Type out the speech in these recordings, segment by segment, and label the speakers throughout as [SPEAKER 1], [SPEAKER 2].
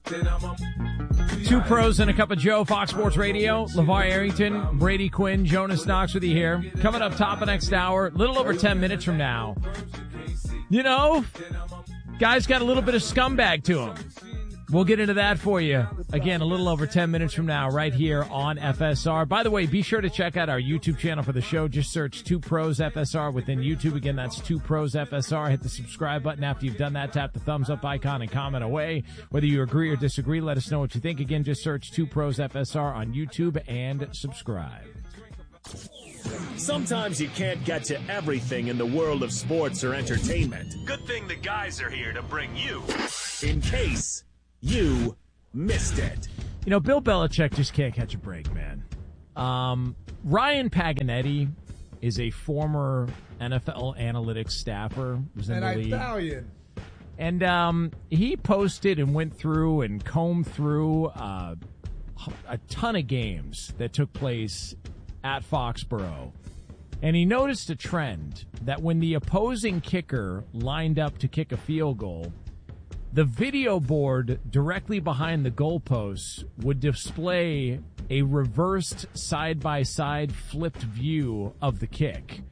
[SPEAKER 1] Two Pros and a Cup of Joe, Fox Sports Radio. LeVar Arrington, Brady Quinn, Jonas Knox with you here. Coming up top of next hour, little over 10 minutes from now. You know, guy's got a little bit of scumbag to him. We'll get into that for you, again, a little over 10 minutes from now, right here on FSR. By the way, be sure to check out our YouTube channel for the show. Just search 2 Pros FSR within YouTube. Again, that's 2 Pros FSR. Hit the subscribe button. After you've done that, tap the thumbs up icon and comment away. Whether you agree or disagree, let us know what you think. Again, just search 2 Pros FSR on YouTube and subscribe.
[SPEAKER 2] Sometimes you can't get to everything in the world of sports or entertainment. Good thing the guys are here to bring you in case you missed it.
[SPEAKER 1] You know, Bill Belichick just can't catch a break, man. Ryan Paganetti is a former NFL analytics staffer. Was in the league. Italian. And he posted and went through and combed through a ton of games that took place at Foxborough. And he noticed a trend that when the opposing kicker lined up to kick a field goal, the video board directly behind the goalposts would display a reversed side-by-side flipped view of the kick.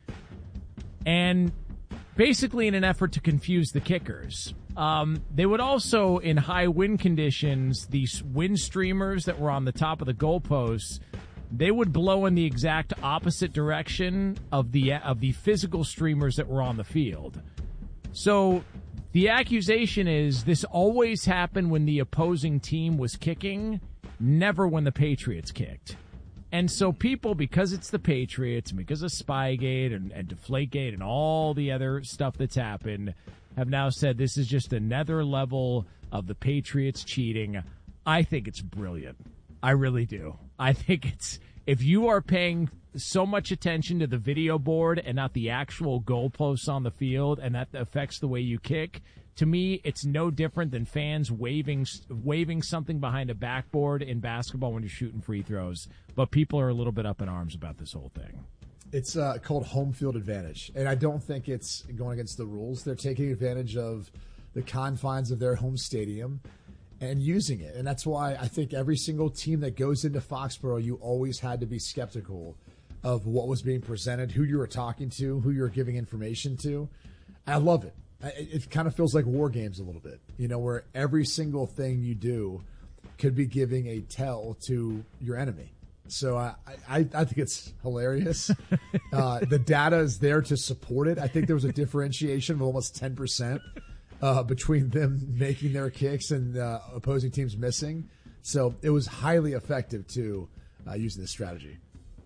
[SPEAKER 1] And basically in an effort to confuse the kickers. They would also, in high wind conditions, these wind streamers that were on the top of the goalposts, they would blow in the exact opposite direction of the physical streamers that were on the field. So the accusation is this always happened when the opposing team was kicking, never when the Patriots kicked. And so people, because it's the Patriots, and because of Spygate and Deflategate and all the other stuff that's happened, have now said this is just another level of the Patriots cheating. I think it's brilliant. I really do. I think it's, if you are paying so much attention to the video board and not the actual goalposts on the field, and that affects the way you kick, to me, it's no different than fans waving something behind a backboard in basketball when you're shooting free throws. But people are a little bit up in arms about this whole thing.
[SPEAKER 3] It's called home field advantage, and I don't think it's going against the rules. They're taking advantage of the confines of their home stadium and using it. And that's why I think every single team that goes into Foxborough, you always had to be skeptical of what was being presented, who you were talking to, who you were giving information to. I love it. It kind of feels like war games a little bit, you know, where every single thing you do could be giving a tell to your enemy. So I think it's hilarious. The data is there to support it. I think there was a differentiation of almost 10% between them making their kicks and opposing teams missing. So it was highly effective, too, using this strategy.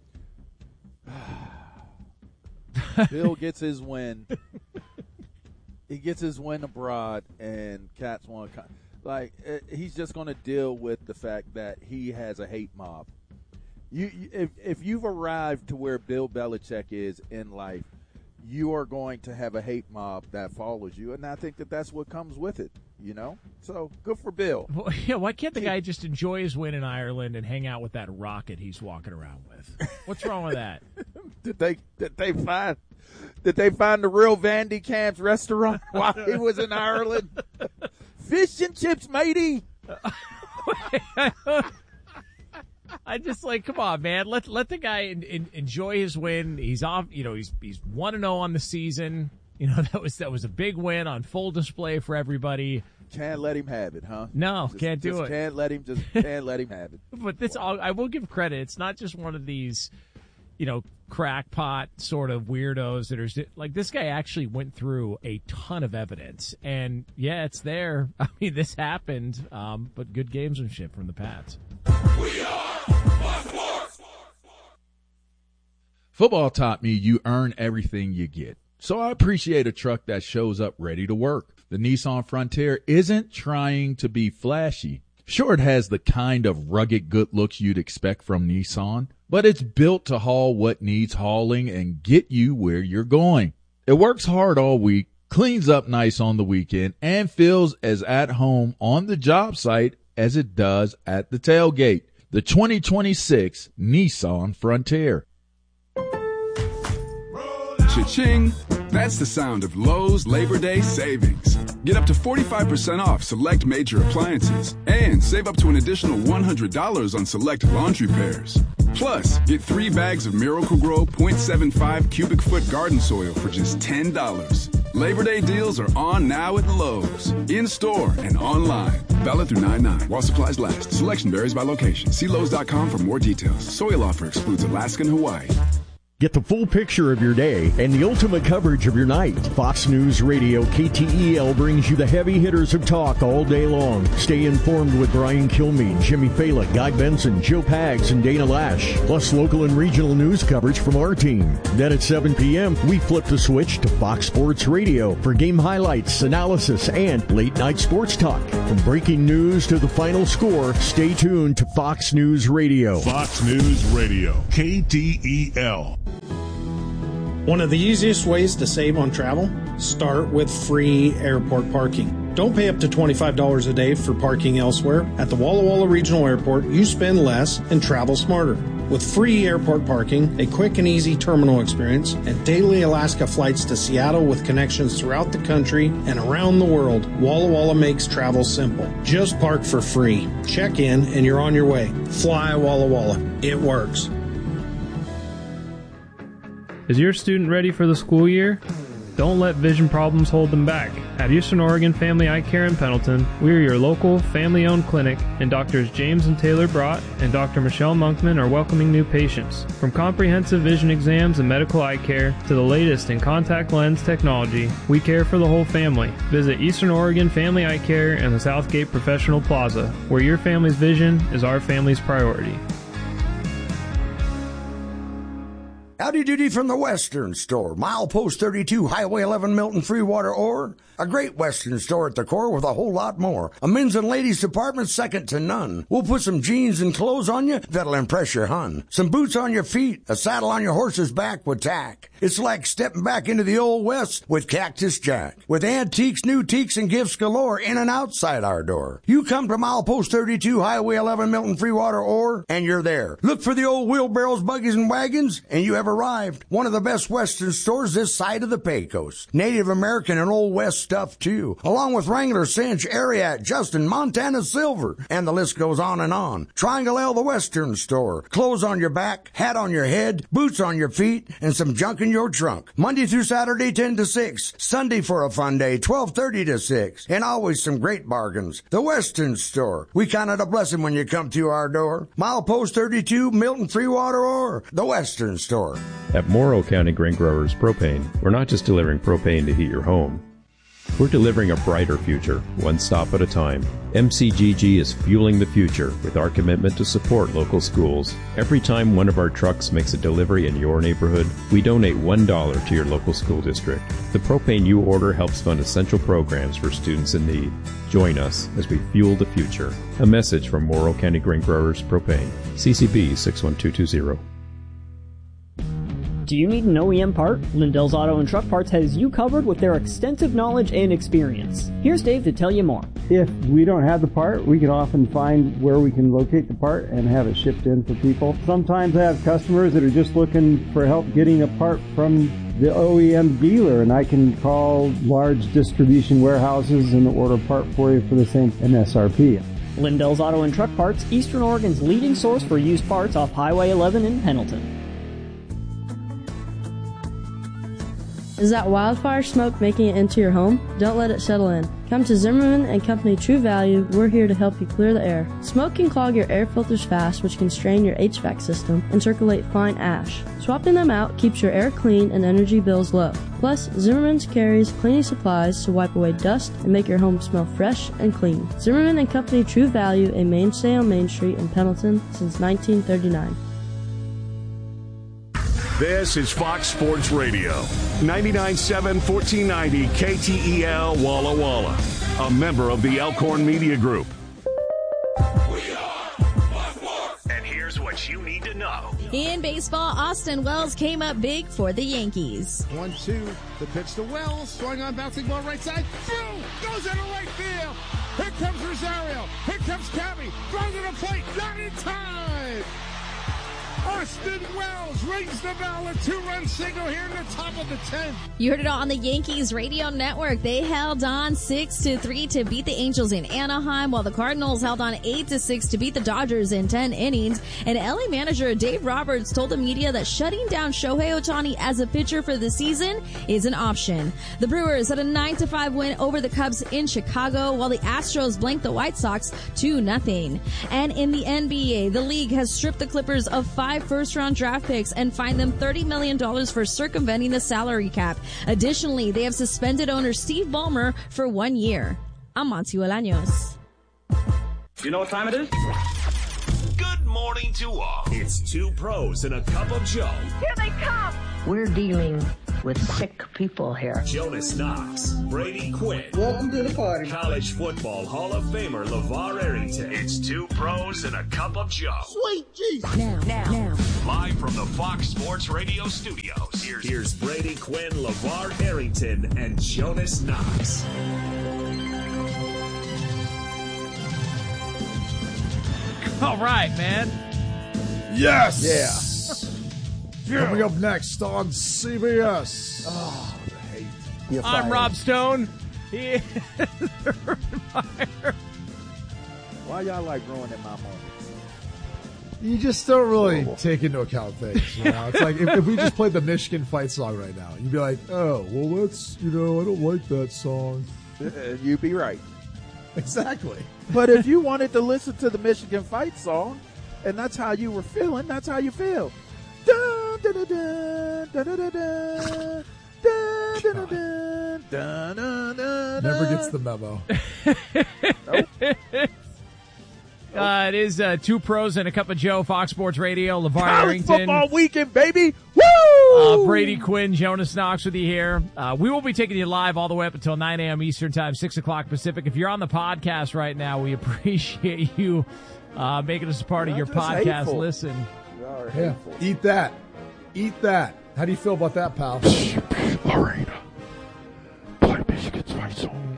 [SPEAKER 4] Bill gets his win. He gets his win abroad, and Cats won. Like, he's just going to deal with the fact that he has a hate mob. If you've arrived to where Bill Belichick is in life, you are going to have a hate mob that follows you, and I think that that's what comes with it, you know? So, good for Bill.
[SPEAKER 1] Well, yeah, why can't the guy just enjoy his win in Ireland and hang out with that rocket he's walking around with? What's wrong with that?
[SPEAKER 4] Did they find the real Vandy Camp's restaurant while he was in Ireland? Fish and chips, matey.
[SPEAKER 1] I just like, come on, man. Let the guy enjoy his win. He's off. You know, he's 1-0 on the season. You know, that was a big win on full display for everybody.
[SPEAKER 4] Can't let him have it, huh?
[SPEAKER 1] No, can't do it.
[SPEAKER 4] Can't let him have it.
[SPEAKER 1] But this, I will give credit. It's not just one of these, you know, crackpot sort of weirdos that are like, this guy actually went through a ton of evidence, and yeah, it's there. I mean, this happened, but good gamesmanship from the Pats.
[SPEAKER 5] We are Fox Sports. Football taught me you earn everything you get. So I appreciate a truck that shows up ready to work. The Nissan Frontier isn't trying to be flashy. Sure, it has the kind of rugged good looks you'd expect from Nissan, but it's built to haul what needs hauling and get you where you're going. It works hard all week, cleans up nice on the weekend, and feels as at home on the job site as it does at the tailgate. The 2026 Nissan Frontier.
[SPEAKER 6] Cha-ching. That's the sound of Lowe's Labor Day savings. Get up to 45% off select major appliances and save up to an additional $100 on select laundry pairs. Plus, get 3 bags of Miracle-Gro 0.75 cubic foot garden soil for just $10. Labor Day deals are on now at Lowe's, in-store and online. Valid through 9/9 while supplies last. Selection varies by location. See Lowe's.com for more details. Soil offer excludes Alaska and Hawaii.
[SPEAKER 7] Get the full picture of your day and the ultimate coverage of your night. Fox News Radio KTEL brings you the heavy hitters of talk all day long. Stay informed with Brian Kilmeade, Jimmy Fallon, Guy Benson, Joe Pags, and Dana Lash. Plus local and regional news coverage from our team. Then at 7 p.m., we flip the switch to Fox Sports Radio for game highlights, analysis, and late-night sports talk. From breaking news to the final score, stay tuned to Fox News Radio.
[SPEAKER 8] Fox News Radio, KTEL.
[SPEAKER 9] One of the easiest ways to save on travel? Start with free airport parking. Don't pay up to $25 a day for parking elsewhere. At the Walla Walla Regional Airport, you spend less and travel smarter. With free airport parking, a quick and easy terminal experience, and daily Alaska flights to Seattle with connections throughout the country and around the world, Walla Walla makes travel simple. Just park for free. Check in and you're on your way. Fly Walla Walla. It works.
[SPEAKER 10] Is your student ready for the school year? Don't let vision problems hold them back. At Eastern Oregon Family Eye Care in Pendleton, we are your local, family-owned clinic, and Drs. James and Taylor Brott and Dr. Michelle Monkman are welcoming new patients. From comprehensive vision exams and medical eye care to the latest in contact lens technology, we care for the whole family. Visit Eastern Oregon Family Eye Care in the Southgate Professional Plaza, where your family's vision is our family's priority.
[SPEAKER 11] Howdy doody from the Western Store. Milepost 32, Highway 11, Milton, Freewater, Ore. A great Western store at the core with a whole lot more. A men's and ladies department second to none. We'll put some jeans and clothes on you that'll impress your hun. Some boots on your feet, a saddle on your horse's back with tack. It's like stepping back into the old West with Cactus Jack. With antiques, new teaks, and gifts galore in and outside our door. You come to Milepost 32, Highway 11, Milton, Freewater, Ore, and you're there. Look for the old wheelbarrows, buggies, and wagons, and you have arrived. One of the best Western stores this side of the Pecos. Native American and Old West stuff, too. Along with Wrangler, Cinch, Ariat, Justin, Montana Silver, and the list goes on and on. Triangle L, the Western Store. Clothes on your back, hat on your head, boots on your feet, and some junk in your trunk. Monday through Saturday, 10 to 6. Sunday for a fun day, 12:30 to 6. And always some great bargains. The Western Store. We count it a blessing when you come to our door. Milepost 32, Milton, Freewater, Ore. The Western Store.
[SPEAKER 12] At Morrow County Grain Growers Propane, we're not just delivering propane to heat your home. We're delivering a brighter future, one stop at a time. MCGG is fueling the future with our commitment to support local schools. Every time one of our trucks makes a delivery in your neighborhood, we donate $1 to your local school district. The propane you order helps fund essential programs for students in need. Join us as we fuel the future. A message from Morrow County Grain Growers Propane. CCB 61220.
[SPEAKER 13] Do you need an OEM part? Lindell's Auto and Truck Parts has you covered with their extensive knowledge and experience. Here's Dave to tell you more.
[SPEAKER 14] If we don't have the part, we can often find where we can locate the part and have it shipped in for people. Sometimes I have customers that are just looking for help getting a part from the OEM dealer, and I can call large distribution warehouses and order a part for you for the same MSRP.
[SPEAKER 13] Lindell's Auto and Truck Parts, Eastern Oregon's leading source for used parts off Highway 11 in Pendleton.
[SPEAKER 15] Is that wildfire smoke making it into your home? Don't let it settle in. Come to Zimmerman and Company True Value. We're here to help you clear the air. Smoke can clog your air filters fast, which can strain your HVAC system and circulate fine ash. Swapping them out keeps your air clean and energy bills low. Plus, Zimmerman's carries cleaning supplies to wipe away dust and make your home smell fresh and clean. Zimmerman and Company True Value, a mainstay on Main Street in Pendleton since 1939.
[SPEAKER 8] This is Fox Sports Radio, 99.7, 1490 KTEL Walla Walla, a member of the Elkhorn Media Group.
[SPEAKER 2] And here's what you need to know.
[SPEAKER 16] In baseball, Austin Wells came up big for the Yankees.
[SPEAKER 17] 1-2, the pitch to Wells, swung on, bouncing ball right side, through, goes into right field. Here comes Rosario, here comes Cabby, throwing to the plate, not in time. Austin Wells rings the bell, a 2-run single here in the top of the 10th.
[SPEAKER 16] You heard it all on the Yankees radio network. They held on 6-3 to beat the Angels in Anaheim, while the Cardinals held on 8-6 to beat the Dodgers in 10 innings. And LA manager Dave Roberts told the media that shutting down Shohei Ohtani as a pitcher for the season is an option. The Brewers had a 9-5 win over the Cubs in Chicago, while the Astros blanked the White Sox 2-0. And in the NBA, the league has stripped the Clippers of 5 first-round draft picks and fined them $30 million for circumventing the salary cap. Additionally, they have suspended owner Steve Ballmer for 1 year. I'm Monty Olaños.
[SPEAKER 2] You know what time it is? Good morning to all. It's 2 pros and a cup of Joe.
[SPEAKER 18] Here they come. We're dealing with sick people here.
[SPEAKER 2] Jonas Knox, Brady Quinn.
[SPEAKER 18] Welcome to the party.
[SPEAKER 2] College football Hall of Famer LeVar Arrington. It's 2 pros and a cup of Joe.
[SPEAKER 18] Sweet Jesus. Now.
[SPEAKER 2] Live from the Fox Sports Radio studios. Here's Brady Quinn, LeVar Arrington, and Jonas Knox.
[SPEAKER 1] All right, man.
[SPEAKER 3] Yes.
[SPEAKER 4] Yeah.
[SPEAKER 3] Coming up next on CBS.
[SPEAKER 4] Oh, the hate.
[SPEAKER 1] I'm Rob Stone. He is Urban Meyer.
[SPEAKER 4] Why y'all like ruining my moments?
[SPEAKER 3] You just don't really take into account things. You know? It's like if we just played the Michigan fight song right now, you'd be like, oh, well, that's, I don't like that song.
[SPEAKER 4] You'd be right.
[SPEAKER 3] Exactly.
[SPEAKER 4] But if you wanted to listen to the Michigan fight song, and that's how you were feeling, that's how you feel. Dun, dun, dun, dun, dun, dun, dun, dun, dun, dun, dun, dun.
[SPEAKER 3] Never gets the memo.
[SPEAKER 1] It is 2 pros and a cup of Joe, Fox Sports Radio, LeVar
[SPEAKER 4] College
[SPEAKER 1] Arrington.
[SPEAKER 4] football weekend, baby. Woo!
[SPEAKER 1] Brady Quinn, Jonas Knox with you here. We will be taking you live all the way up until 9 a.m. Eastern Time, 6 o'clock Pacific. If you're on the podcast right now, we appreciate you making us a part of your podcast
[SPEAKER 4] hateful.
[SPEAKER 1] Listen.
[SPEAKER 3] Yeah. Eat that. How do you feel about that, pal?
[SPEAKER 5] Arena. Play Michigan's fight song.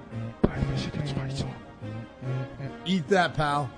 [SPEAKER 3] Eat that, pal.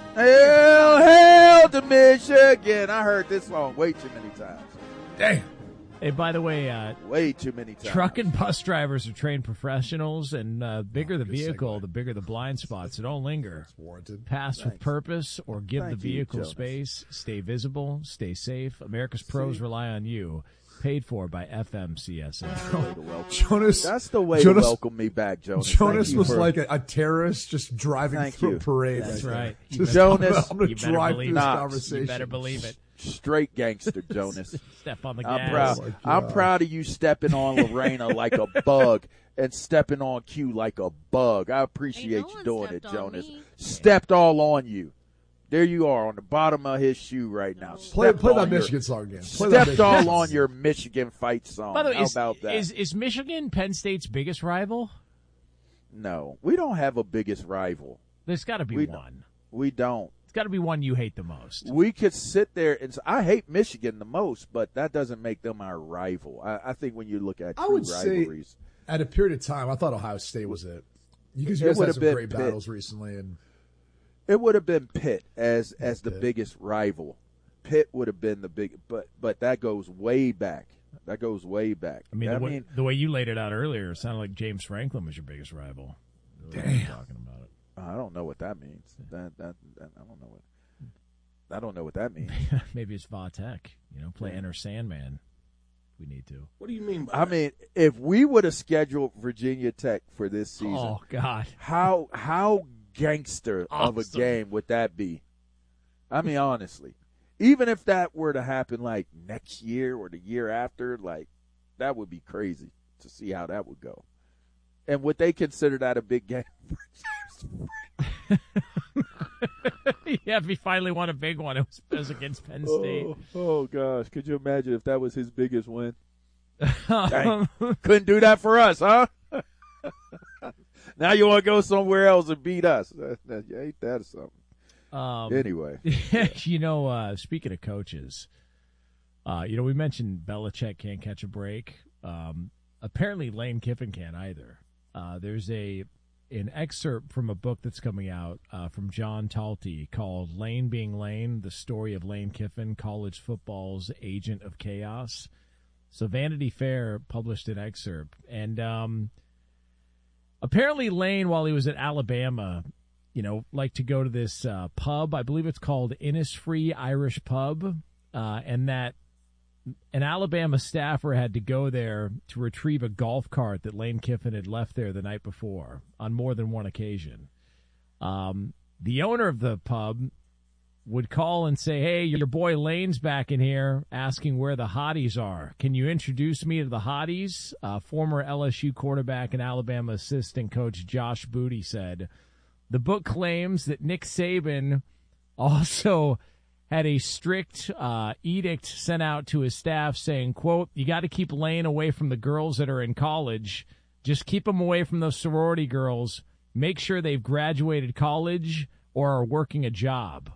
[SPEAKER 4] Hail to Michigan. I heard this song way too many times.
[SPEAKER 3] Damn.
[SPEAKER 1] Hey, by the way,
[SPEAKER 4] way too many times.
[SPEAKER 1] Truck and bus drivers are trained professionals, and bigger the vehicle, the bigger the blind spots. So don't linger.
[SPEAKER 3] It's warranted.
[SPEAKER 1] Pass with purpose or give
[SPEAKER 4] Thank
[SPEAKER 1] the
[SPEAKER 4] you,
[SPEAKER 1] vehicle
[SPEAKER 4] Jonas.
[SPEAKER 1] space. Stay visible. Stay safe. America's pros rely on you. Paid for by FMCSA.
[SPEAKER 3] Jonas,
[SPEAKER 4] that's the way to welcome me back, Jonas.
[SPEAKER 3] Jonas was like a terrorist just driving through a parade.
[SPEAKER 1] That's right.
[SPEAKER 3] Jonas, I'm going to drive through this
[SPEAKER 1] Knox,
[SPEAKER 3] conversation.
[SPEAKER 1] You better believe it.
[SPEAKER 4] Straight gangster, Jonas.
[SPEAKER 1] Step on the
[SPEAKER 4] I'm
[SPEAKER 1] gas.
[SPEAKER 4] proud. I'm proud of you stepping on Lorena like a bug and stepping on Q like a bug. I appreciate you doing it, Jonas. Stepped all on you. There you are on the bottom of his shoe right now.
[SPEAKER 3] Play that Michigan song again.
[SPEAKER 4] Stepped all on your Michigan fight song.
[SPEAKER 1] By the way,
[SPEAKER 4] How about that?
[SPEAKER 1] Is Michigan Penn State's biggest rival?
[SPEAKER 4] No, we don't have a biggest rival.
[SPEAKER 1] There's got to be one.
[SPEAKER 4] We don't.
[SPEAKER 1] It's got to be one you hate the most.
[SPEAKER 4] We could sit there and I hate Michigan the most, but that doesn't make them our rival. I think when you look at true rivalries.
[SPEAKER 3] Say at a period of time, I thought Ohio State was it. Because you guys had some great battles recently, and
[SPEAKER 4] it would have been Pitt as the biggest rival. Pitt would have been the big, but that goes way back. That goes way back.
[SPEAKER 1] I mean, the way you laid it out earlier, it sounded like James Franklin was your biggest rival.
[SPEAKER 3] Damn.
[SPEAKER 1] Talking about it.
[SPEAKER 4] I don't know what that means. I don't know what that means.
[SPEAKER 1] Maybe it's Vatek. Play Enter Sandman. We need to.
[SPEAKER 2] What do you mean?
[SPEAKER 4] I mean, if we would have scheduled Virginia Tech for this season,
[SPEAKER 1] oh God,
[SPEAKER 4] how gangster of a game would that be? I mean, honestly, even if that were to happen like next year or the year after, like that would be crazy to see how that would go. And would they consider that a big game?
[SPEAKER 1] Yeah, if he finally won a big one, it was against Penn State.
[SPEAKER 4] Oh gosh, could you imagine if that was his biggest win? Dang. Couldn't do that for us, huh? Now you want to go somewhere else and beat us? Ain't that something? Anyway,
[SPEAKER 1] speaking of coaches, we mentioned Belichick can't catch a break. Apparently, Lane Kiffin can't either. There's a an excerpt from a book that's coming out from John Talty called Lane Being Lane, The Story of Lane Kiffin, College Football's Agent of Chaos. So Vanity Fair published an excerpt. And apparently Lane, while he was at Alabama, liked to go to this pub. I believe it's called Innisfree Irish Pub, and that an Alabama staffer had to go there to retrieve a golf cart that Lane Kiffin had left there the night before on more than one occasion. The owner of the pub would call and say, "Hey, your boy Lane's back in here asking where the hotties are. Can you introduce me to the hotties?" Former LSU quarterback and Alabama assistant coach Josh Booty said. The book claims that Nick Saban also had a strict edict sent out to his staff saying, quote, "You got to keep Lane away from the girls that are in college. Just keep them away from those sorority girls. Make sure they've graduated college or are working a job."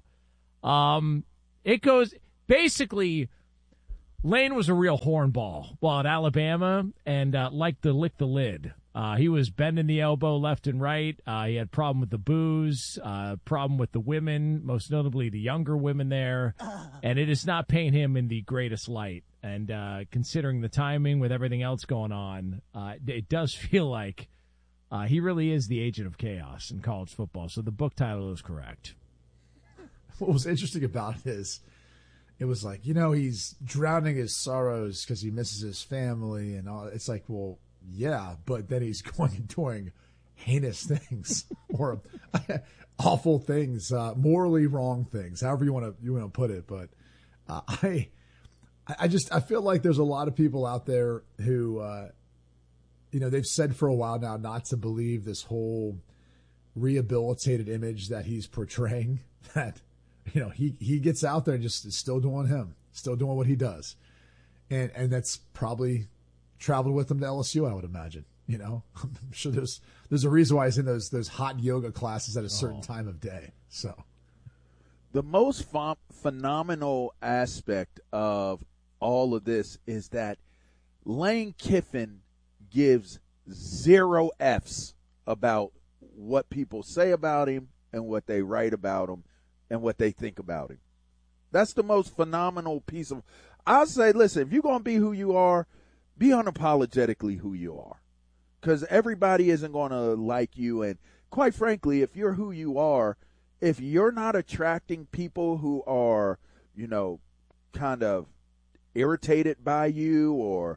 [SPEAKER 1] It goes, basically, Lane was a real hornball while at Alabama and liked to lick the lid. He was bending the elbow left and right. He had a problem with the booze, problem with the women, most notably the younger women there. And it is not paint him in the greatest light. And considering the timing with everything else going on, it does feel like he really is the agent of chaos in college football. So the book title is correct.
[SPEAKER 3] What was interesting about it is it was like, he's drowning his sorrows because he misses his family and all. It's like, well, yeah, but then he's going and doing heinous things or awful things, morally wrong things, however you want to put it. But I feel like there's a lot of people out there who, they've said for a while now not to believe this whole rehabilitated image that he's portraying. That he gets out there and just is still doing him, still doing what he does, and that's probably traveled with him to LSU, I would imagine. I'm sure there's a reason why he's in those hot yoga classes at a certain time of day. So
[SPEAKER 4] the most phenomenal aspect of all of this is that Lane Kiffin gives 0 Fs about what people say about him and what they write about him and what they think about him. That's the most phenomenal piece of. I'll say, listen, if you're going to be who you are, be unapologetically who you are, because everybody isn't going to like you. And quite frankly, if you're who you are, if you're not attracting people who are, kind of irritated by you or,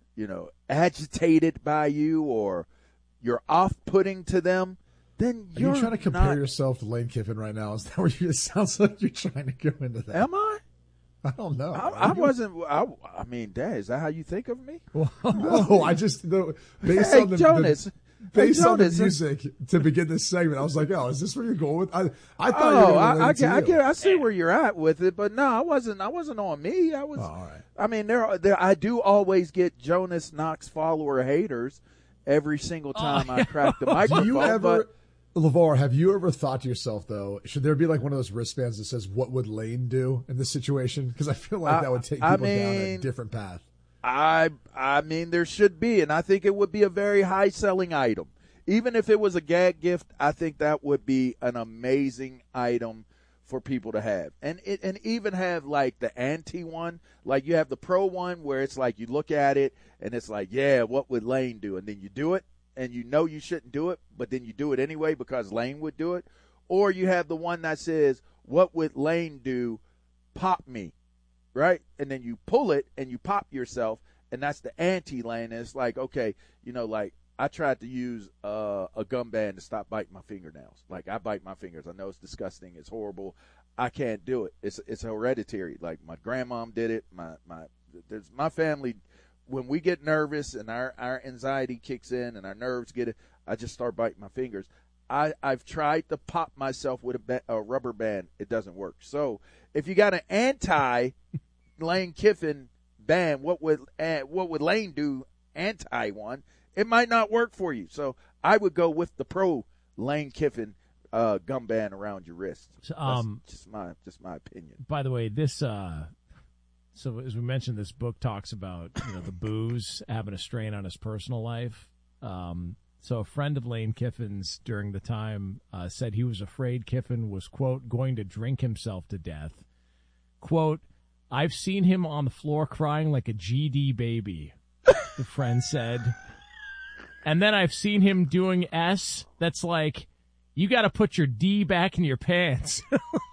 [SPEAKER 4] agitated by you or you're off-putting to them, then
[SPEAKER 3] are you trying to compare yourself to Lane Kiffin right now? Is that what it sounds like you're trying to go into that?
[SPEAKER 4] Am I?
[SPEAKER 3] I don't know.
[SPEAKER 4] I wasn't. I mean, Dad, is that how you think of me?
[SPEAKER 3] Well, no, I just based on the
[SPEAKER 4] Jonas.
[SPEAKER 3] On the music to begin this segment, I was like, "Oh, is this where you're going with?" I thought you were
[SPEAKER 4] I see where you're at with it, but no, I wasn't on me. I was.
[SPEAKER 3] Oh, all right.
[SPEAKER 4] I mean, I do always get Jonas Knox follower haters every single time I crack the microphone.
[SPEAKER 3] Do you ever? LeVar, have you ever thought to yourself, though, should there be like one of those wristbands that says, "What would Lane do in this situation?" Because I feel like that would take people down a different path.
[SPEAKER 4] I mean, there should be, and I think it would be a very high-selling item. Even if it was a gag gift, I think that would be an amazing item for people to have. And even have, like, the anti one. Like, you have the pro one where it's like you look at it, and it's like, yeah, what would Lane do? And then you do it. And you shouldn't do it, but then you do it anyway because Lane would do it. Or you have the one that says, what would Lane do? Pop me, right? And then you pull it and you pop yourself, and that's the anti-Lane. And it's like, okay, like I tried to use a gum band to stop biting my fingernails. Like, I bite my fingers. I know it's disgusting. It's horrible. I can't do it. It's hereditary. Like, my grandmom did it. My family. When we get nervous and our anxiety kicks in and our nerves get it, I just start biting my fingers. I've tried to pop myself with a rubber band. It doesn't work. So if you got an anti-Lane Kiffin band, what would Lane do anti one? It might not work for you. So I would go with the pro Lane Kiffin gum band around your wrist. That's just my opinion.
[SPEAKER 1] By the way, this so as we mentioned, this book talks about the booze having a strain on his personal life. So a friend of Lane Kiffin's during the time said he was afraid Kiffin was, quote, going to drink himself to death. Quote, I've seen him on the floor crying like a GD baby, the friend said. And then I've seen him doing S that's like, you got to put your D back in your pants.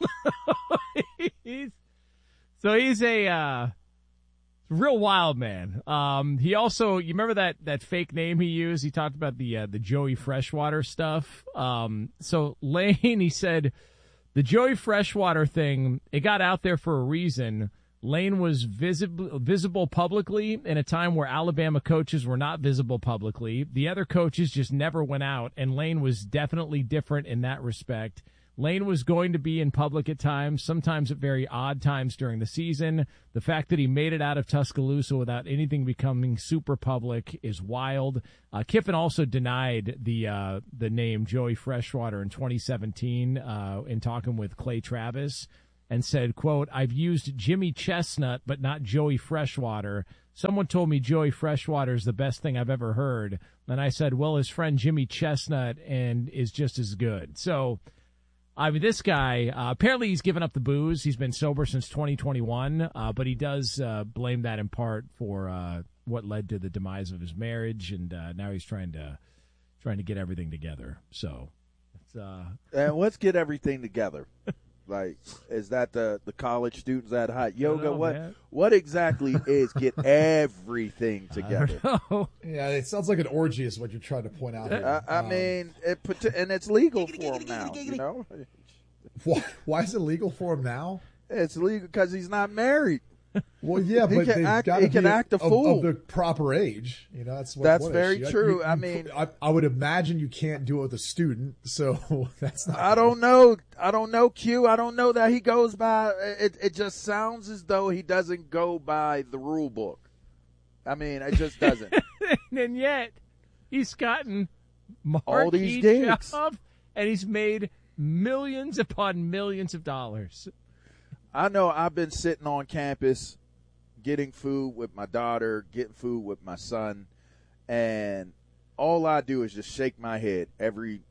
[SPEAKER 1] So he's a real wild man. He also, you remember that fake name he used? He talked about the Joey Freshwater stuff. So Lane, he said, the Joey Freshwater thing, it got out there for a reason. Lane was visible publicly in a time where Alabama coaches were not visible publicly. The other coaches just never went out, and Lane was definitely different in that respect. Lane was going to be in public at times, sometimes at very odd times during the season. The fact that he made it out of Tuscaloosa without anything becoming super public is wild. Kiffin also denied the name Joey Freshwater in 2017 in talking with Clay Travis, and said, quote, I've used Jimmy Chestnut, but not Joey Freshwater. Someone told me Joey Freshwater is the best thing I've ever heard. And I said, well, his friend Jimmy Chestnut and is just as good. So, I mean, this guy, apparently he's given up the booze. He's been sober since 2021, but he does blame that in part for what led to the demise of his marriage, and now he's trying to get everything together. So, it's
[SPEAKER 4] and let's get everything together. Like, is that the college students at Hot Yoga? What exactly is get everything together?
[SPEAKER 3] Yeah, it sounds like an orgy is what you're trying to point out here.
[SPEAKER 4] I mean, and it's legal for him now, you know?
[SPEAKER 3] Why is it legal for him now?
[SPEAKER 4] It's legal because he's not married.
[SPEAKER 3] Well, yeah, but
[SPEAKER 4] he can act a fool
[SPEAKER 3] of the proper age. You know, that's
[SPEAKER 4] very true. I mean,
[SPEAKER 3] I would imagine you can't do it with a student, so that's not.
[SPEAKER 4] I don't know, Q. I don't know that he goes by. It just sounds as though he doesn't go by the rule book. I mean, it just doesn't.
[SPEAKER 1] And yet, he's gotten
[SPEAKER 4] all these gigs,
[SPEAKER 1] and he's made millions upon millions of dollars.
[SPEAKER 4] I know I've been sitting on campus getting food with my daughter, getting food with my son, and all I do is just shake my head every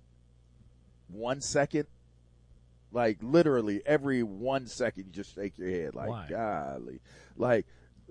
[SPEAKER 4] 1 second. Like, literally every 1 second you just shake your head. Like,
[SPEAKER 1] why?
[SPEAKER 4] Golly. Like,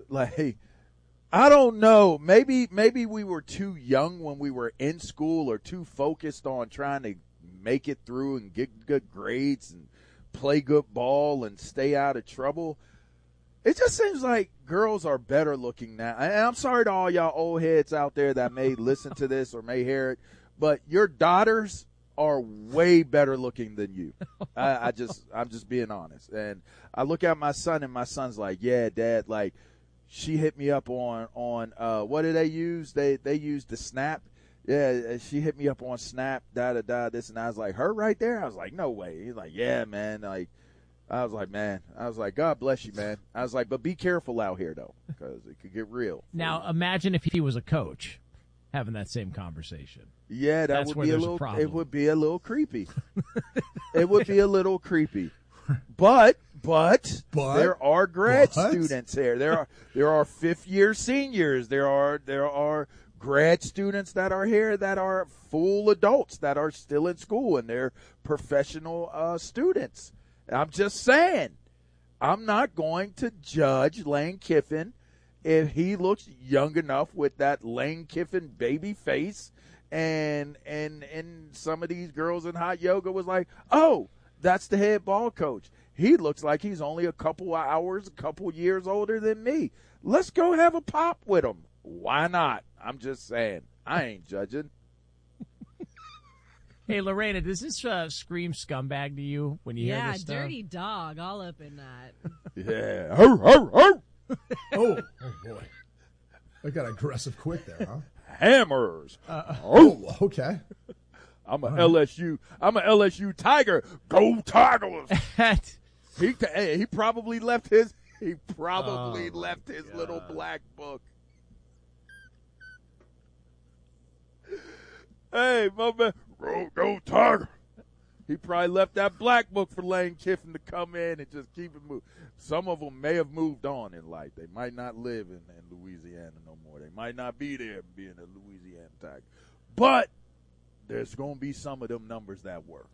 [SPEAKER 4] I don't know. Maybe we were too young when we were in school or too focused on trying to make it through and get good grades and play good ball and stay out of trouble. It just seems like girls are better looking now. And I'm sorry to all y'all old heads out there that may listen to this or may hear it, but your daughters are way better looking than you. I'm just being honest. And I look at my son, and my son's like, yeah, Dad, like, she hit me up on what did they use? They used the Snap. Yeah, she hit me up on Snap, this, and I was like, her right there? I was like, no way. He's like, yeah, man. Like, I was like, God bless you, man. I was like, but be careful out here, though, because it could get real.
[SPEAKER 1] Now, imagine if he was a coach having that same conversation.
[SPEAKER 4] Yeah,
[SPEAKER 1] That's
[SPEAKER 4] would be a little.
[SPEAKER 1] problem.
[SPEAKER 4] It would be a little creepy. It would be a little creepy. But there are grad students here. There are fifth-year seniors. There are grad students that are here that are full adults that are still in school, and they're professional students. I'm just saying, I'm not going to judge Lane Kiffin if he looks young enough with that Lane Kiffin baby face, and some of these girls in Hot Yoga was like, oh, that's the head ball coach. He looks like he's only a couple years older than me. Let's go have a pop with him. Why not? I'm just saying. I ain't judging.
[SPEAKER 1] Hey, Lorena, does this scream scumbag to you when you hear this stuff?
[SPEAKER 16] Yeah, dirty dog all up in that.
[SPEAKER 4] Yeah.
[SPEAKER 3] Oh, boy. I got aggressive quick there, huh?
[SPEAKER 4] Hammers.
[SPEAKER 3] Oh, okay.
[SPEAKER 4] I'm a LSU Tiger. Go Tigers. He probably left his little black book. Hey, my man, go Tiger. He probably left that black book for Lane Kiffin to come in and just keep it moving. Some of them may have moved on in life. They might not live in Louisiana no more. They might not be there being a Louisiana Tiger. But there's going to be some of them numbers that work.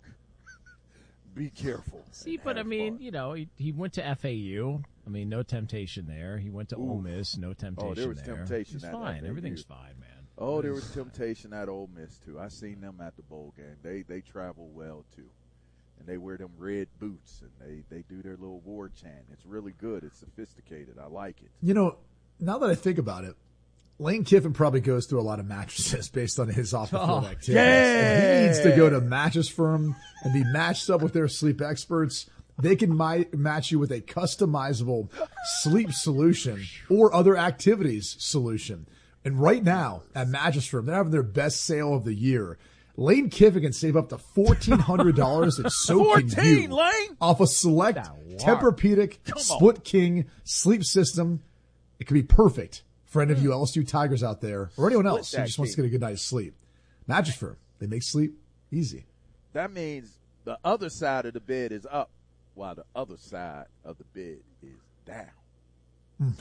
[SPEAKER 4] Be careful.
[SPEAKER 1] See, but I mean, he went to FAU. I mean, no temptation there. He went to Ole Miss, no temptation there.
[SPEAKER 4] Oh, there was temptation.
[SPEAKER 1] It's fine. FAU. Everything's fine, man.
[SPEAKER 4] Oh, there was temptation at Ole Miss, too. I seen them at the bowl game. They travel well, too. And they wear them red boots, and they do their little war chant. It's really good. It's sophisticated. I like it.
[SPEAKER 3] Now that I think about it, Lane Kiffin probably goes through a lot of mattresses based on his off-the-field activities.
[SPEAKER 4] Yeah.
[SPEAKER 3] And he needs to go to Mattress Firm and be matched up with their sleep experts. They can match you with a customizable sleep solution or other activities solution. And right now at Mattress Firm, they're having their best sale of the year. Lane Kiffin can save up to $1,400, and so can you,
[SPEAKER 4] Lane?
[SPEAKER 3] off a select Tempur-Pedic Split King sleep system. It could be perfect for any of you LSU Tigers out there or anyone else who just wants to get a good night's sleep. Mattress Firm, they make sleep easy.
[SPEAKER 4] That means the other side of the bed is up while the other side of the bed is down.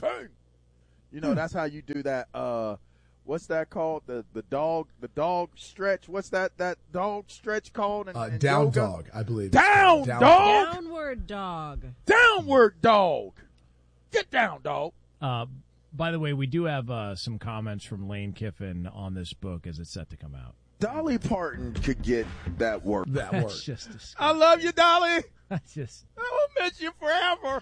[SPEAKER 4] Bang! That's how you do that. What's that called? The dog stretch. What's that dog stretch called? In
[SPEAKER 3] down
[SPEAKER 4] yoga?
[SPEAKER 3] dog, I believe.
[SPEAKER 4] Down dog.
[SPEAKER 16] Downward dog.
[SPEAKER 4] Downward dog. Get down, dog.
[SPEAKER 1] By the way, we do have some comments from Lane Kiffin on this book as it's set to come out.
[SPEAKER 4] Dolly Parton could get that work.
[SPEAKER 1] That's just disgusting.
[SPEAKER 4] I love you, Dolly.
[SPEAKER 1] I
[SPEAKER 4] will miss you forever.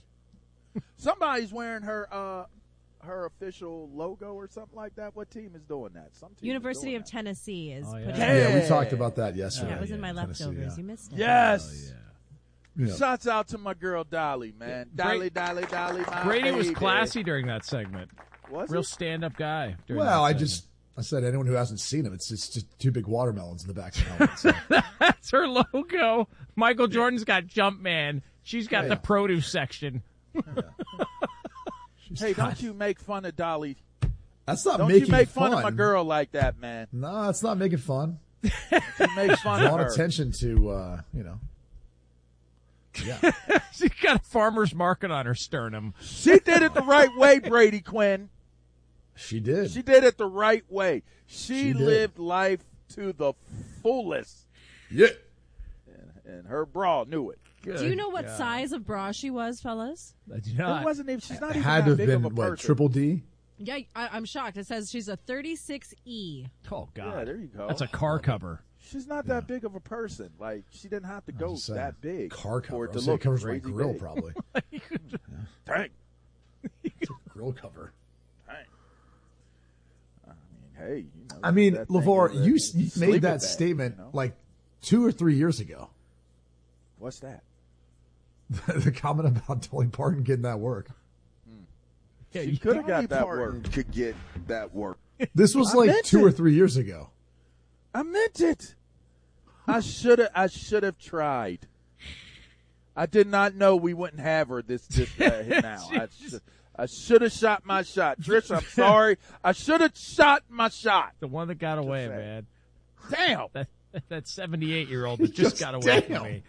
[SPEAKER 4] Somebody's wearing her official logo or something like that. What team is doing that? Some team
[SPEAKER 16] University of Tennessee is putting
[SPEAKER 3] Yeah, we talked about that yesterday.
[SPEAKER 16] Yeah, it was in my leftovers. You missed it.
[SPEAKER 4] Yes.
[SPEAKER 3] Yeah.
[SPEAKER 4] Shouts out to my girl Dolly, man. Dolly, my
[SPEAKER 1] Brady
[SPEAKER 4] baby.
[SPEAKER 1] was classy during that segment.
[SPEAKER 4] Was
[SPEAKER 1] Real
[SPEAKER 4] he?
[SPEAKER 1] stand-up guy.
[SPEAKER 3] Well, I said anyone who hasn't seen him, it's just two big watermelons in the back of the helmet. So.
[SPEAKER 1] That's her logo. Michael Jordan's got Jumpman. She's got the produce section.
[SPEAKER 4] Hey, don't you make fun of Dolly.
[SPEAKER 3] That's not
[SPEAKER 4] don't
[SPEAKER 3] making
[SPEAKER 4] you make fun of my girl like that, man.
[SPEAKER 3] No, that's not making fun.
[SPEAKER 4] You make fun of
[SPEAKER 3] Drawing
[SPEAKER 4] her.
[SPEAKER 3] attention to, Yeah.
[SPEAKER 1] She's got a farmer's market on her sternum.
[SPEAKER 4] She did it the right way, Brady Quinn.
[SPEAKER 3] She did.
[SPEAKER 4] She did it the right way. She lived life to the fullest.
[SPEAKER 3] Yeah.
[SPEAKER 4] And her bra knew it.
[SPEAKER 16] Good. Do you know what size of bra she was, fellas?
[SPEAKER 1] I do not.
[SPEAKER 4] It wasn't even, she's not even
[SPEAKER 3] had
[SPEAKER 4] that
[SPEAKER 3] to have
[SPEAKER 4] big
[SPEAKER 3] been,
[SPEAKER 4] of a person.
[SPEAKER 3] triple D?
[SPEAKER 16] Yeah, I'm shocked. It says she's a 36E.
[SPEAKER 1] Oh, God.
[SPEAKER 4] Yeah, there you go.
[SPEAKER 1] That's a car cover.
[SPEAKER 4] She's not that big of a person. Like, she didn't have to go that big.
[SPEAKER 3] Car
[SPEAKER 4] for
[SPEAKER 3] cover.
[SPEAKER 4] it to
[SPEAKER 3] It
[SPEAKER 4] look
[SPEAKER 3] covers my
[SPEAKER 4] crazy
[SPEAKER 3] grill,
[SPEAKER 4] big.
[SPEAKER 3] probably.
[SPEAKER 4] Dang.
[SPEAKER 3] It's a grill cover.
[SPEAKER 4] Dang. I mean, hey,
[SPEAKER 3] I mean, LeVar, you made that
[SPEAKER 4] bag,
[SPEAKER 3] statement like 2 or 3 years ago.
[SPEAKER 4] What's that?
[SPEAKER 3] The comment about Dolly Parton getting that work.
[SPEAKER 4] Yeah, you could have got that work. Could get that work.
[SPEAKER 3] This was like 2 or 3 years ago.
[SPEAKER 4] I meant it. I should have tried. I did not know we wouldn't have her this now. I should have shot my shot. Trish, I'm sorry. I should have shot my shot.
[SPEAKER 1] The one that got away, man.
[SPEAKER 4] Damn.
[SPEAKER 1] That 78-year-old that just got away from me.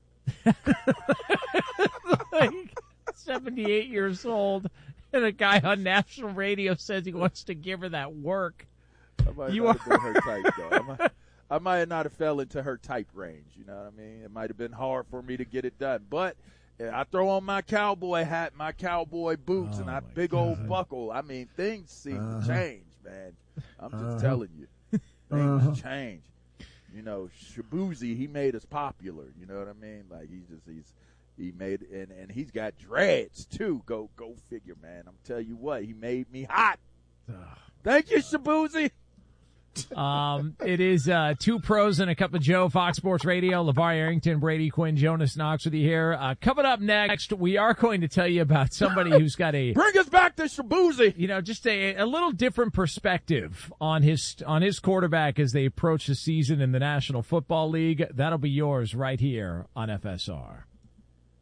[SPEAKER 1] Like, 78 years old, and a guy on national radio says he wants to give her that work.
[SPEAKER 4] You are her type, though. I might not have fell into her type range. You know what I mean? It might have been hard for me to get it done, but I throw on my cowboy hat, my cowboy boots, and that big old buckle. I mean, things seem to change, man. I'm just telling you, things change. You know, Shabuzi, he made us popular. You know what I mean? Like he made, and he's got dreads too. Go figure, man. I'm telling you what, he made me hot. Thank you, Shabuzi.
[SPEAKER 1] It is two pros and a cup of Joe, Fox Sports Radio. LeVar Arrington, Brady Quinn, Jonas Knox with you here. Coming up next, we are going to tell you about somebody who's got a
[SPEAKER 4] bring us back to Shabuzi.
[SPEAKER 1] You know, just a little different perspective on his quarterback as they approach the season in the National Football League. That'll be yours right here on FSR.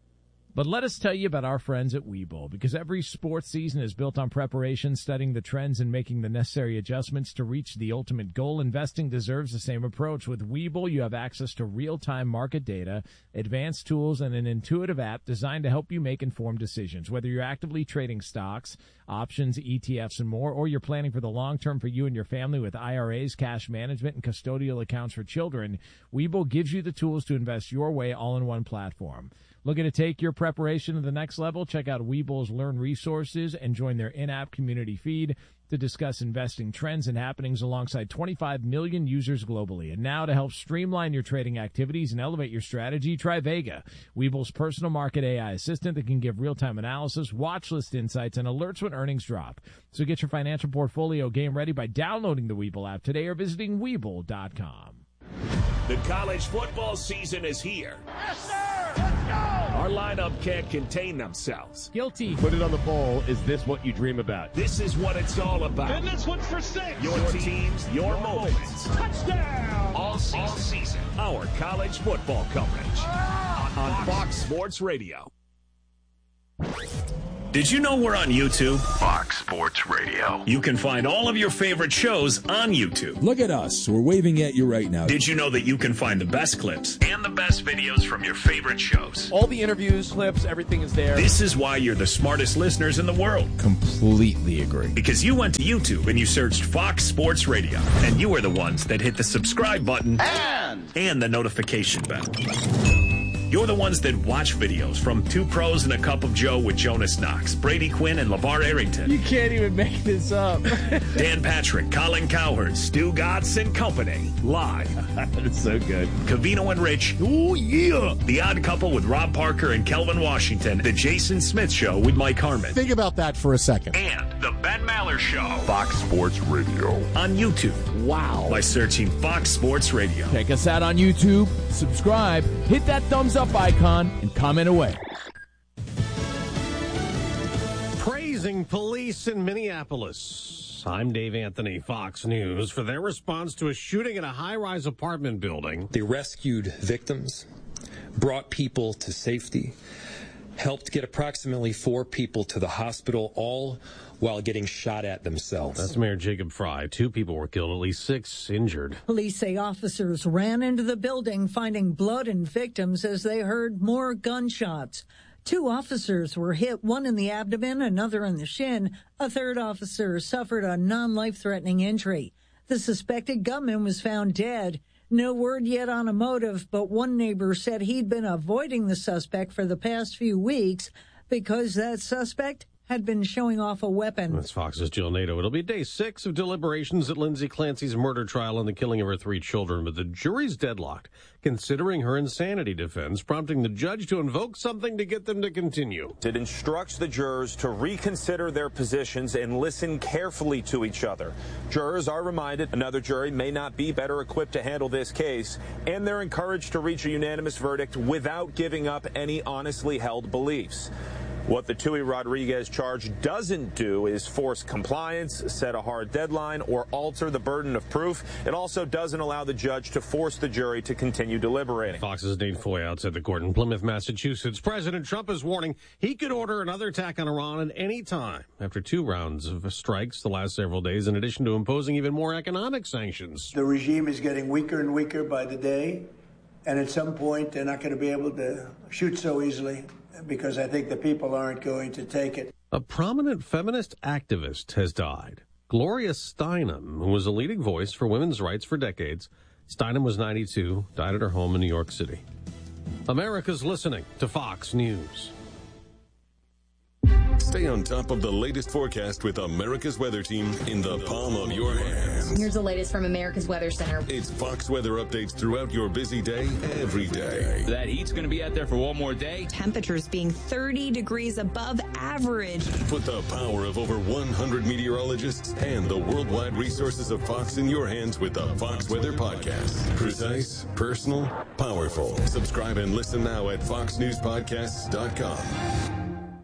[SPEAKER 1] But let us tell you about our friends at Webull, because every sports season is built on preparation, studying the trends, and making the necessary adjustments to reach the ultimate goal. Investing deserves the same approach. With Webull, you have access to real-time market data, advanced tools, and an intuitive app designed to help you make informed decisions. Whether you're actively trading stocks, options, ETFs, and more, or you're planning for the long term for you and your family with IRAs, cash management, and custodial accounts for children, Webull gives you the tools to invest your way all in one platform. Looking to take your preparation to the next level? Check out Webull's Learn Resources and join their in-app community feed to discuss investing trends and happenings alongside 25 million users globally. And now to help streamline your trading activities and elevate your strategy, try Vega, Webull's personal market AI assistant that can give real-time analysis, watch list insights, and alerts when earnings drop. So get your financial portfolio game ready by downloading the Webull app today or visiting Webull.com.
[SPEAKER 2] The college football season is here. Yes, sir! Let's go! Our lineup can't contain themselves.
[SPEAKER 1] Guilty.
[SPEAKER 19] Put it on the bowl. Is this what you dream about?
[SPEAKER 2] This is what it's all about.
[SPEAKER 17] And this one's for 6.
[SPEAKER 2] Your teams, your moments.
[SPEAKER 17] Touchdown!
[SPEAKER 2] All season. Our college football coverage on Fox Sports Radio. Did you know we're on YouTube?
[SPEAKER 8] Fox Sports Radio.
[SPEAKER 2] You can find all of your favorite shows on YouTube.
[SPEAKER 20] Look at us. We're waving at you right now.
[SPEAKER 2] Did you know that you can find the best clips and the best videos from your favorite shows?
[SPEAKER 19] All the interviews, clips, everything is there.
[SPEAKER 2] This is why you're the smartest listeners in the world.
[SPEAKER 20] Completely agree.
[SPEAKER 2] Because you went to YouTube and you searched Fox Sports Radio, and you were the ones that hit the subscribe button and the notification bell. You're the ones that watch videos from Two Pros and a Cup of Joe with Jonas Knox, Brady Quinn, and LeVar Arrington.
[SPEAKER 19] You can't even make this up.
[SPEAKER 2] Dan Patrick, Colin Cowherd, Stu Gotts and Company, live.
[SPEAKER 19] That's so good.
[SPEAKER 2] Covino and Rich.
[SPEAKER 19] Oh, yeah.
[SPEAKER 2] The Odd Couple with Rob Parker and Kelvin Washington. The Jason Smith Show with Mike Harmon.
[SPEAKER 21] Think about that for a second.
[SPEAKER 2] And The Ben Maller Show.
[SPEAKER 8] Fox Sports Radio.
[SPEAKER 2] On YouTube.
[SPEAKER 19] Wow.
[SPEAKER 2] By searching Fox Sports Radio.
[SPEAKER 20] Check us out on YouTube. Subscribe. Hit that thumbs up icon and comment away.
[SPEAKER 22] Praising police in Minneapolis. I'm Dave Anthony, Fox News, for their response to a shooting at a high-rise apartment building.
[SPEAKER 23] They rescued victims, brought people to safety, helped get approximately 4 people to the hospital, all while getting shot at themselves.
[SPEAKER 22] That's Mayor Jacob Fry. 2 people were killed, at least 6 injured.
[SPEAKER 24] Police say officers ran into the building, finding blood and victims as they heard more gunshots. 2 officers were hit, one in the abdomen, another in the shin. A 3rd officer suffered a non-life-threatening injury. The suspected gunman was found dead. No word yet on a motive, but one neighbor said he'd been avoiding the suspect for the past few weeks because that suspect had been showing off a weapon.
[SPEAKER 22] That's Fox's Jill Nato. It'll be day 6 of deliberations at Lindsay Clancy's murder trial and the killing of her 3 children, but the jury's deadlocked, considering her insanity defense, prompting the judge to invoke something to get them to continue.
[SPEAKER 25] It instructs the jurors to reconsider their positions and listen carefully to each other. Jurors are reminded another jury may not be better equipped to handle this case, and they're encouraged to reach a unanimous verdict without giving up any honestly held beliefs. What the Tui Rodriguez charge doesn't do is force compliance, set a hard deadline, or alter the burden of proof. It also doesn't allow the judge to force the jury to continue deliberating.
[SPEAKER 22] Fox's Dane Foy outside the court in Plymouth, Massachusetts. President Trump is warning he could order another attack on Iran at any time after 2 rounds of strikes the last several days, in addition to imposing even more economic sanctions.
[SPEAKER 26] The regime is getting weaker and weaker by the day, and at some point they're not going to be able to shoot so easily, because I think the people aren't going to take it.
[SPEAKER 22] A prominent feminist activist has died. Gloria Steinem, who was a leading voice for women's rights for decades. Steinem was 92, died at her home in New York City. America's listening to Fox News.
[SPEAKER 8] Stay on top of the latest forecast with America's Weather Team in the palm of your hands.
[SPEAKER 27] Here's the latest from America's Weather Center.
[SPEAKER 8] It's Fox weather updates throughout your busy day, every day.
[SPEAKER 28] That heat's going to be out there for one more day.
[SPEAKER 27] Temperatures being 30 degrees above average.
[SPEAKER 8] Put the power of over 100 meteorologists and the worldwide resources of Fox in your hands with the Fox Weather Podcast. Precise, personal, powerful. Subscribe and listen now at foxnewspodcasts.com.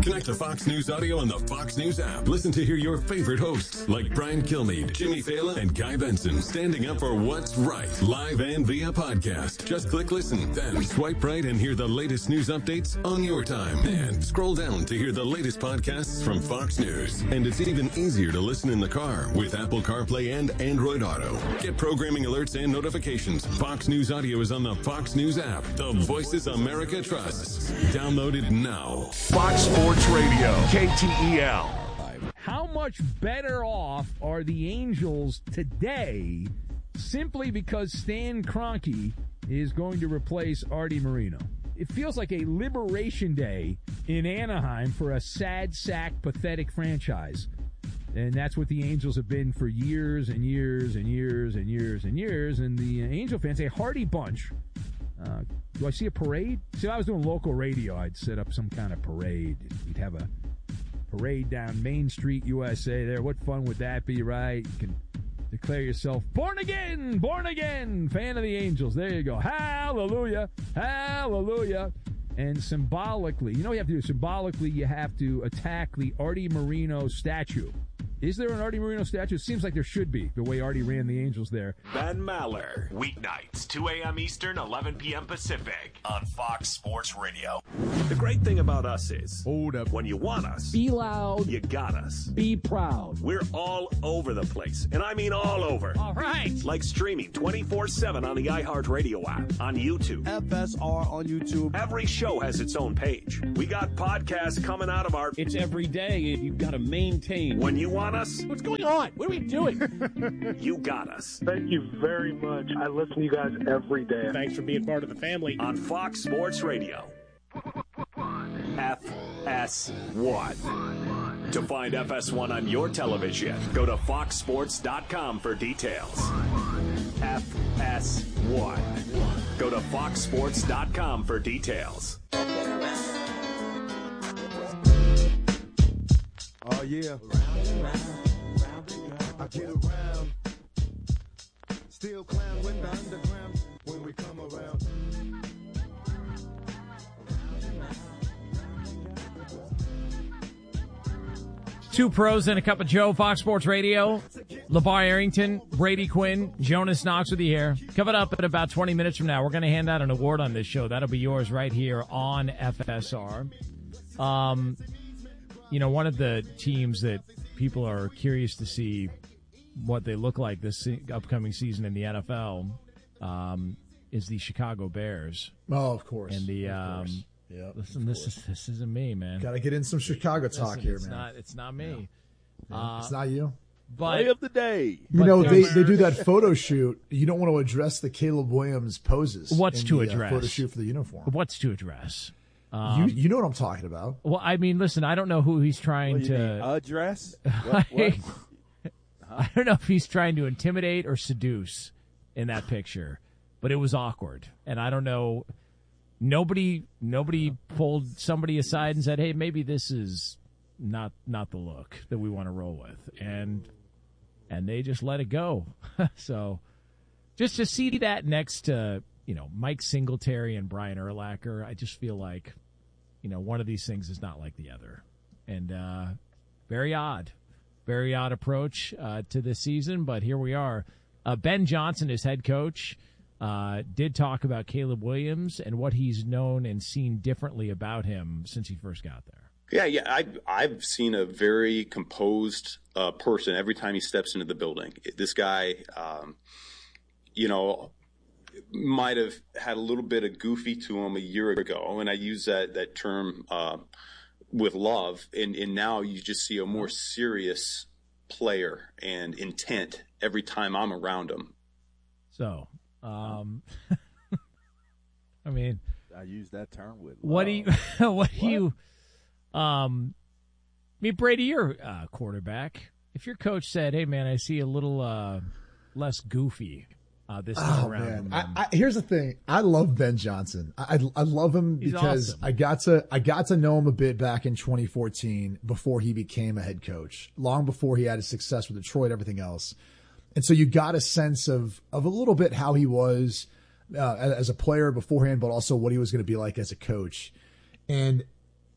[SPEAKER 6] Connect to Fox News Audio on the Fox News app. Listen to hear your favorite hosts like Brian Kilmeade, Jimmy Fallon, and Guy Benson standing up for what's right, live and via podcast. Just click listen, then swipe right and hear the latest news updates on your time. And scroll down to hear the latest podcasts from Fox News. And it's even easier to listen in the car with Apple CarPlay and Android Auto. Get programming alerts and notifications. Fox News Audio is on the Fox News app. The voices America trusts. Download it now.
[SPEAKER 8] Fox Sports Radio, KTEL.
[SPEAKER 7] How much better off are the Angels today simply because Stan Kroenke is going to replace Artie Moreno? It feels like a liberation day in Anaheim for a sad sack, pathetic franchise. And that's what the Angels have been for years and years and years and years and years. And the Angel fans, a hearty bunch. Do I see a parade? See, if I was doing local radio, I'd set up some kind of parade. We'd have a parade down Main Street, USA there. What fun would that be, right? You can declare yourself born again, fan of the Angels. There you go. Hallelujah, hallelujah. And symbolically, you know what you have to do? Symbolically, you have to attack the Artie Moreno statue. Is there an Artie Moreno statue? It seems like there should be, the way Artie ran the Angels there.
[SPEAKER 2] Ben Maller, weeknights, 2 a.m. Eastern, 11 p.m. Pacific, on Fox Sports Radio. The great thing about us is,
[SPEAKER 7] hold up,
[SPEAKER 2] when you want us,
[SPEAKER 7] be loud,
[SPEAKER 2] you got us.
[SPEAKER 7] Be proud.
[SPEAKER 2] We're all over the place, and I mean all over.
[SPEAKER 7] All right.
[SPEAKER 2] Like streaming 24/7 on the iHeartRadio app, on YouTube.
[SPEAKER 9] FSR on YouTube.
[SPEAKER 2] Every show has its own page. We got podcasts coming out of our...
[SPEAKER 9] It's every day, and you've got to maintain.
[SPEAKER 2] When you want us,
[SPEAKER 9] what's going on? What are we doing?
[SPEAKER 2] You got us.
[SPEAKER 10] Thank you very much. I listen to you guys every day.
[SPEAKER 9] Thanks for being part of the family.
[SPEAKER 2] On Fox Sports Radio. FS1. To find FS1 on your television, go to foxsports.com for details. FS1. Go to foxsports.com for details.
[SPEAKER 9] Oh, yeah. I get around. Still clown with the underground when we come around.
[SPEAKER 1] Two pros and a cup of Joe, Fox Sports Radio. LeVar Arrington, Brady Quinn, Jonas Knox with you here. Coming up in about 20 minutes from now, we're going to hand out an award on this show. That'll be yours right here on FSR. You know, one of the teams that people are curious to see what they look like this upcoming season in the NFL is the Chicago Bears.
[SPEAKER 3] Oh, of course.
[SPEAKER 1] And the
[SPEAKER 3] yeah.
[SPEAKER 1] Listen, this isn't me, man.
[SPEAKER 3] Got to get in some Chicago talk here, man.
[SPEAKER 1] It's not me.
[SPEAKER 3] Yeah. It's not you.
[SPEAKER 1] But,
[SPEAKER 4] Play of the day.
[SPEAKER 3] You know, they do that photo shoot. You don't want to address the Caleb Williams poses.
[SPEAKER 1] What's to
[SPEAKER 3] the,
[SPEAKER 1] address?
[SPEAKER 3] Photo shoot for the uniform.
[SPEAKER 1] What's to address?
[SPEAKER 3] You know what I'm talking about.
[SPEAKER 1] Well, I mean, listen, I don't know who he's trying to
[SPEAKER 4] address.
[SPEAKER 1] What? I don't know if he's trying to intimidate or seduce in that picture, but it was awkward, and I don't know. Nobody pulled somebody aside and said, "Hey, maybe this is not the look that we want to roll with," and they just let it go. So, just to see that next to Mike Singletary and Brian Urlacher, I just feel like one of these things is not like the other, and very odd approach to this season. But here we are. Ben Johnson, his head coach, did talk about Caleb Williams and what he's known and seen differently about him since he first got there.
[SPEAKER 11] Yeah. I've seen a very composed person every time he steps into the building. This guy, might have had a little bit of goofy to him a year ago, and I use that term with love. And now you just see a more serious player and intent every time I'm around him.
[SPEAKER 1] So, I mean,
[SPEAKER 4] I use that term with love.
[SPEAKER 1] What do you, I mean, Brady, you're a quarterback. If your coach said, "Hey, man, I see a little less goofy this time around,"
[SPEAKER 3] man. Here's the thing: I love Ben Johnson. I love him because
[SPEAKER 1] awesome.
[SPEAKER 3] I got to know him a bit back in 2014 before he became a head coach. Long before he had his success with Detroit, everything else. And so you got a sense of a little bit how he was as a player beforehand, but also what he was going to be like as a coach. And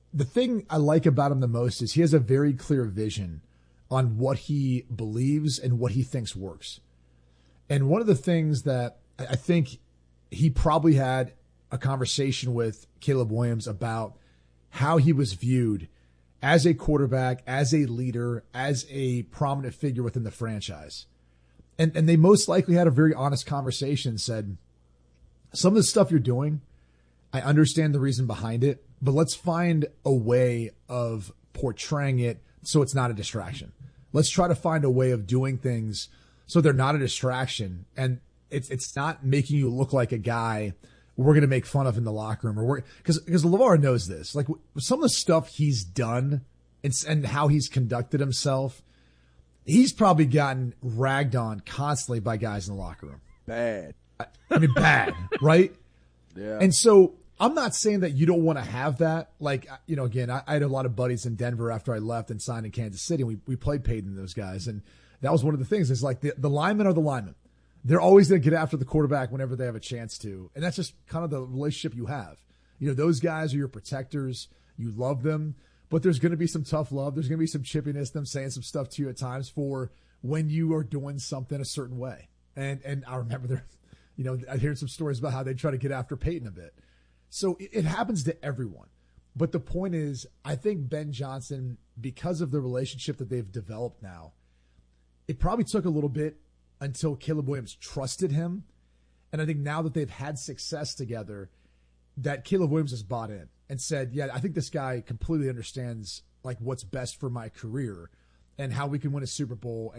[SPEAKER 3] the thing I like about him the most is he has a very clear vision on what he believes and what he thinks works. And one of the things that I think he probably had a conversation with Caleb Williams about how he was viewed as a quarterback, as a leader, as a prominent figure within the franchise. And they most likely had a very honest conversation and said, some of the stuff you're doing, I understand the reason behind it, but let's find a way of portraying it so it's not a distraction. Let's try to find a way of doing things so they're not a distraction, and it's not making you look like a guy we're going to make fun of in the locker room, or because LeVar knows this. Like some of the stuff he's done and how he's conducted himself, he's probably gotten ragged on constantly by guys in the locker room.
[SPEAKER 4] Bad.
[SPEAKER 3] I mean, bad, right?
[SPEAKER 4] Yeah.
[SPEAKER 3] And so I'm not saying that you don't want to have that. Like, you know, again, I had a lot of buddies in Denver after I left and signed in Kansas City, and we played Peyton and those guys. And that was one of the things. It's like the linemen are the linemen. They're always going to get after the quarterback whenever they have a chance to. And that's just kind of the relationship you have. You know, those guys are your protectors. You love them. But there's going to be some tough love. There's going to be some chippiness, them saying some stuff to you at times for when you are doing something a certain way. And I remember I heard some stories about how they try to get after Peyton a bit. So it happens to everyone. But the point is, I think Ben Johnson, because of the relationship that they've developed now, it probably took a little bit until Caleb Williams trusted him. And I think now that they've had success together, that Caleb Williams has bought in and said, yeah, I think this guy completely understands like what's best for my career and how we can win a Super Bowl